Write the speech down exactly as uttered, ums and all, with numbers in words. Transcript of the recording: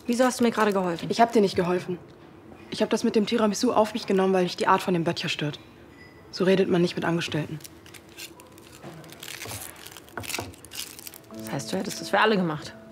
Wieso hast du mir gerade geholfen? Ich habe dir nicht geholfen. Ich habe das mit dem Tiramisu auf mich genommen, weil mich die Art von dem Böttcher stört. So redet man nicht mit Angestellten. Das heißt, du hättest das für alle gemacht.